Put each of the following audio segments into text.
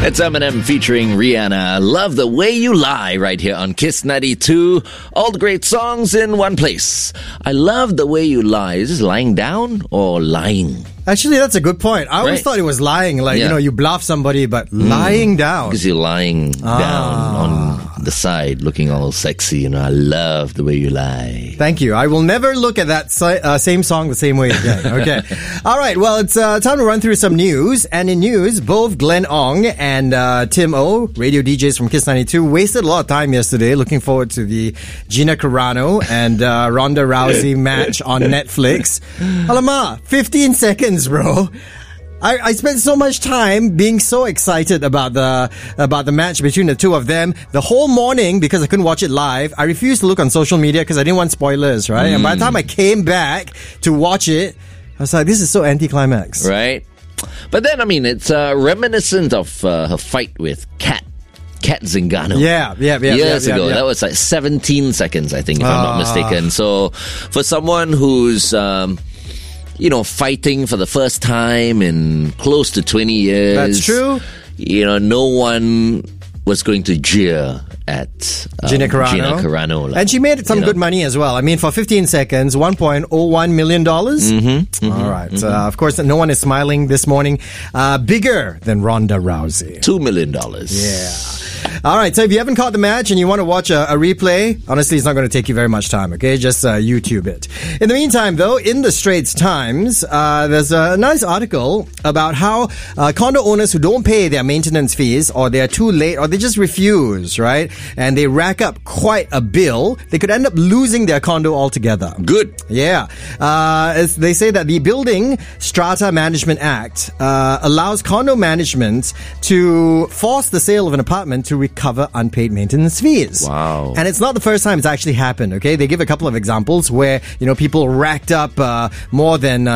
It's Eminem featuring Rihanna. Love the Way You Lie right here on Kiss 92. All the great songs in one place. I love the way you lie. Is this lying down or lying? Actually, that's a good point. I always thought it was lying. Like, you bluff somebody, but lying down. Because you're lying down on the side, looking all sexy. I love the way you lie. Thank you. I will never look at that same song the same way again. Okay. All right. Well, it's time to run through some news. And in news, both Glenn Ong and Tim O, radio DJs from Kiss 92, wasted a lot of time yesterday looking forward to the Gina Carano and Ronda Rousey match on Netflix. Alamak, 15 seconds. Bro, I spent so much time being so excited about the match between the two of them. The whole morning, because I couldn't watch it live, I refused to look on social media because I didn't want spoilers, right? And by the time I came back to watch it, I was like, this is so anticlimax. Right? But then, it's reminiscent of her fight with Kat Zingano. Years ago. That was like 17 seconds, I think, if I'm not mistaken. So, for someone who's fighting for the first time in close to 20 years. That's true. No one was going to jeer at Gina Carano. And she made some good money as well. For 15 seconds, $1.01 million. Mm-hmm. All right. Of course, no one is smiling this morning. Bigger than Ronda Rousey. $2 million. Yeah. All right, so if you haven't caught the match and you want to watch a replay, honestly, it's not going to take you very much time, okay? Just YouTube it. In the meantime, though, in the Straits Times, there's a nice article about how condo owners who don't pay their maintenance fees, or they're too late, or they just refuse, right? And they rack up quite a bill, they could end up losing their condo altogether. Good. Yeah. They say that the Building Strata Management Act allows condo management to force the sale of an apartment to recover unpaid maintenance fees. Wow. And it's not the first time it's actually happened, okay? They give a couple of examples where, people racked up more than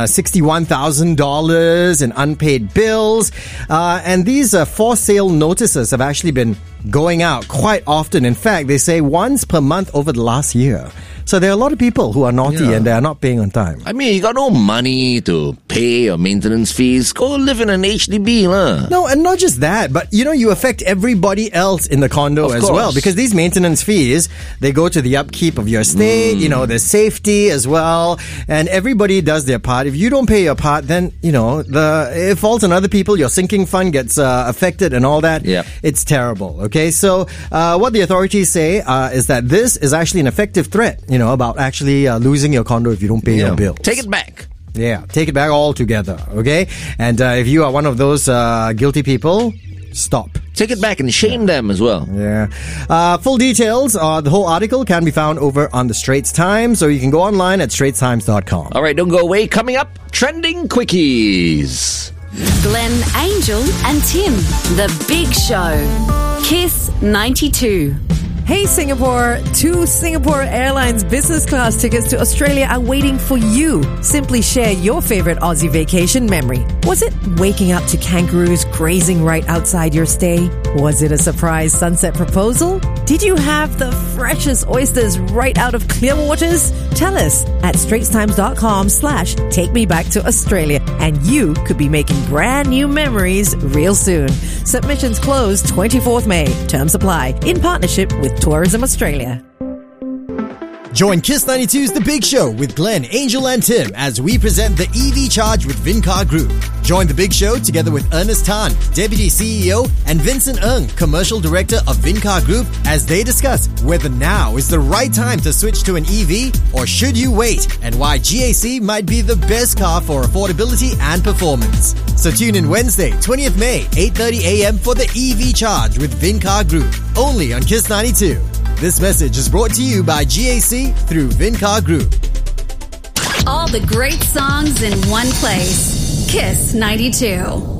$61,000 in unpaid bills. And these forced sale notices have actually been going out quite often. In fact, they say once per month over the last year. So there are a lot of people who are naughty and they are not paying on time. You got no money to pay your maintenance fees. Go live in an HDB, lah. No, and not just that, but you affect everybody else in the condo as well. Because these maintenance fees, they go to the upkeep of your stay, the safety as well. And everybody does their part. If you don't pay your part, then, it falls on other people. Your sinking fund gets affected and all that. Yep. It's terrible, okay? So, what the authorities say is that this is actually an effective threat, about actually losing your condo if you don't pay your bills. Take it back. Yeah, take it back altogether, okay? And if you are one of those guilty people, stop. Take it back and shame them as well. Yeah. Full details, the whole article can be found over on the Straits Times, so you can go online at straitstimes.com. All right, don't go away. Coming up, Trending Quickies. Glenn, Angel and Tim, The Big Show. Kiss 92. Hey Singapore, 2 Singapore Airlines business class tickets to Australia are waiting for you. Simply share your favorite Aussie vacation memory. Was it waking up to kangaroos grazing right outside your stay? Was it a surprise sunset proposal? Did you have the freshest oysters right out of Clearwaters? Tell us at straitstimes.com/take me back to Australia, and you could be making brand new memories real soon. Submissions close 24th May. Terms apply. In partnership with Tourism Australia. Join Kiss 92's The Big Show with Glenn, Angel and Tim as we present the EV Charge with Vincar Group. Join The Big Show together with Ernest Tan, Deputy CEO, and Vincent Ng, Commercial Director of Vincar Group, as they discuss whether now is the right time to switch to an EV or should you wait, and why GAC might be the best car for affordability and performance. So tune in Wednesday, 20th May, 8:30 a.m. for the EV Charge with Vincar Group, only on Kiss 92. This message is brought to you by GAC through Vincar Group. All the great songs in one place. Kiss 92.